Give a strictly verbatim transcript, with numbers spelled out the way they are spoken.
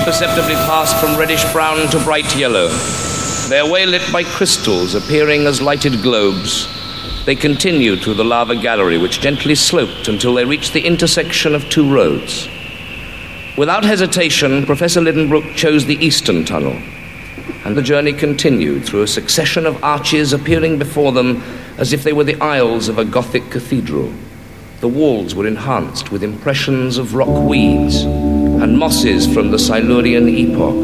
imperceptibly passed from reddish-brown to bright yellow, their way lit by crystals appearing as lighted globes. They continued through the lava gallery, which gently sloped until they reached the intersection of two roads. Without hesitation, Professor Lidenbrook chose the eastern tunnel, and the journey continued through a succession of arches appearing before them as if they were the aisles of a Gothic cathedral. The walls were enhanced with impressions of rock weeds and mosses from the Silurian epoch.